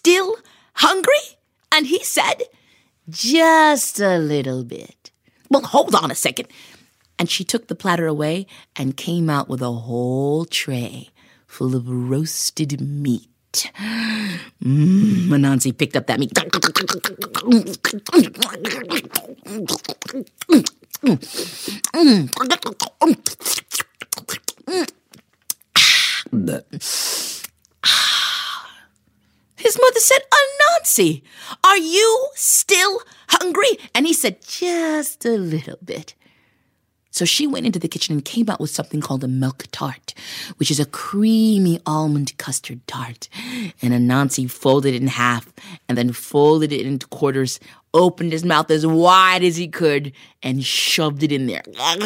still hungry? And he said, just a little bit. Well, hold on a second. And she took the platter away and came out with a whole tray full of roasted meat. Anansi picked up that meat. His mother said, Anansi, are you still hungry? And he said, just a little bit. So she went into the kitchen and came out with something called a milk tart, which is a creamy almond custard tart. And Anansi folded it in half and then folded it into quarters, opened his mouth as wide as he could, and shoved it in there.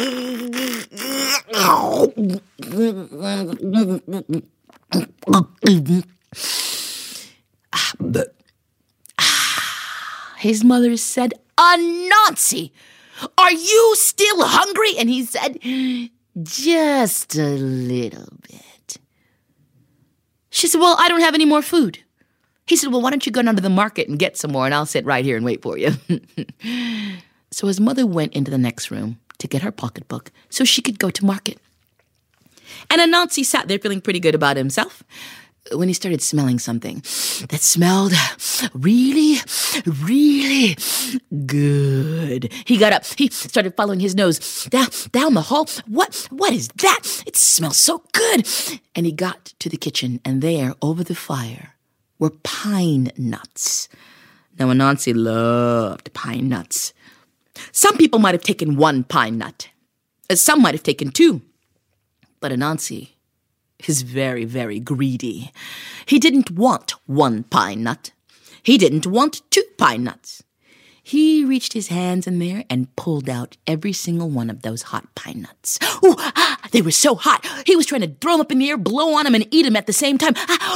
His mother said, Anansi, are you still hungry? And he said, just a little bit. She said, well, I don't have any more food. He said, well, why don't you go down to the market and get some more, and I'll sit right here and wait for you. So his mother went into the next room to get her pocketbook so she could go to market. And Anansi sat there feeling pretty good about himself when he started smelling something that smelled really, really good. He got up. He started following his nose down the hall. What is that? It smells so good. And he got to the kitchen, and there, over the fire, were pine nuts. Now, Anansi loved pine nuts. Some people might have taken one pine nut. Some might have taken two. But Anansi is very, very greedy. He didn't want one pine nut. He didn't want two pine nuts. He reached his hands in there and pulled out every single one of those hot pine nuts. Ooh, they were so hot. He was trying to throw them up in the air, blow on them, and eat them at the same time.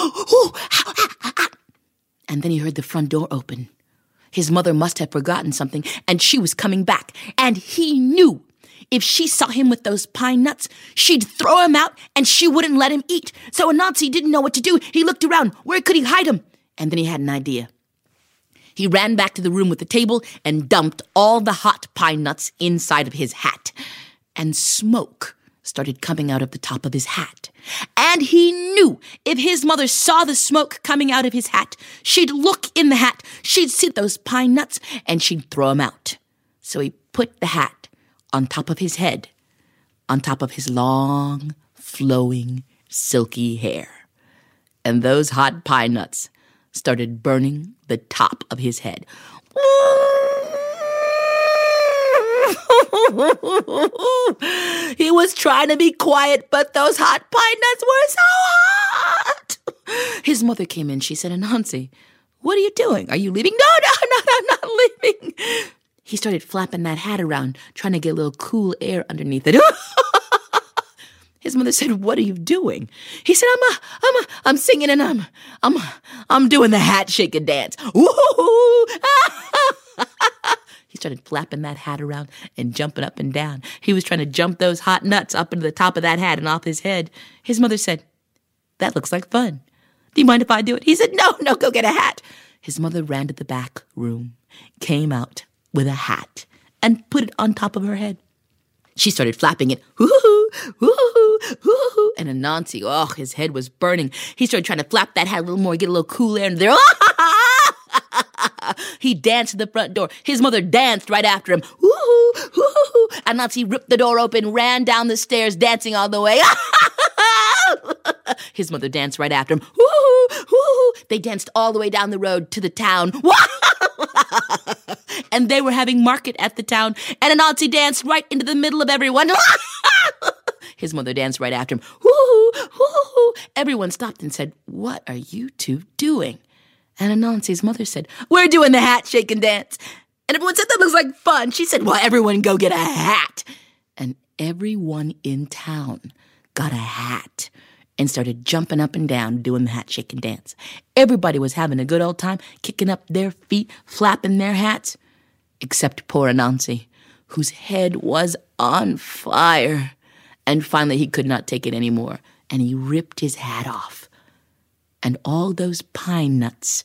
And then he heard the front door open. His mother must have forgotten something, and she was coming back. And he knew if she saw him with those pine nuts, she'd throw him out and she wouldn't let him eat. So Anansi didn't know what to do. He looked around. Where could he hide him? And then he had an idea. He ran back to the room with the table and dumped all the hot pine nuts inside of his hat. And smoke started coming out of the top of his hat. And he knew if his mother saw the smoke coming out of his hat, she'd look in the hat, she'd see those pine nuts, and she'd throw them out. So he put the hat on top of his head, on top of his long, flowing, silky hair. And those hot pine nuts started burning the top of his head. He was trying to be quiet, but those hot pine nuts were so hot. His mother came in. She said, Anansi, what are you doing? Are you leaving? No, I'm not leaving. He started flapping that hat around, trying to get a little cool air underneath it. His mother said, what are you doing? He said, I'm singing and I'm doing the hat shaking dance. Woo-hoo! He started flapping that hat around and jumping up and down. He was trying to jump those hot nuts up into the top of that hat and off his head. His mother said, that looks like fun. Do you mind if I do it? He said, no, go get a hat. His mother ran to the back room, came out with a hat, and put it on top of her head. She started flapping it, woo-hoo, woo-hoo, woo-hoo, and Anansi, his head was burning. He started trying to flap that hat a little more, get a little cool air in there. He danced to the front door. His mother danced right after him. Woo-hoo, woo-hoo. Anansi ripped the door open, ran down the stairs, dancing all the way. His mother danced right after him. Woo-hoo, woo-hoo. They danced all the way down the road to the town. And they were having market at the town, and Anansi danced right into the middle of everyone. His mother danced right after him. Woo-hoo, woo-hoo. Everyone stopped and said, what are you two doing? And Anansi's mother said, we're doing the hat shaking dance. And everyone said, that looks like fun. She said, well, everyone go get a hat. And everyone in town got a hat and started jumping up and down doing the hat shaking dance. Everybody was having a good old time, kicking up their feet, flapping their hats, except poor Anansi, whose head was on fire. And finally he could not take it anymore, and he ripped his hat off. And all those pine nuts